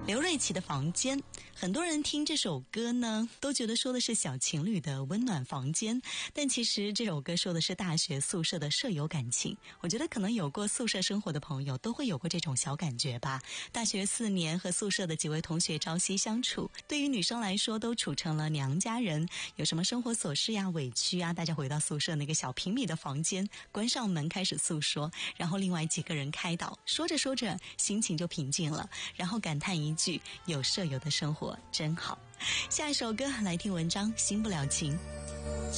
刘瑞琦的房间，很多人听这首歌呢，都觉得说的是小情侣的温暖房间，但其实这首歌说的是大学宿舍的舍友感情。我觉得可能有过宿舍生活的朋友都会有过这种小感觉吧。大学4年和宿舍的几位同学朝夕相处，对于女生来说都处成了娘家人，有什么生活琐事呀、委屈啊，大家回到宿舍那个小平米的房间，关上门开始诉说，然后另外几个人开导，说着说着心情就平静了，然后感叹一句，有舍友的生活真好。下一首歌来听文章，新不了情。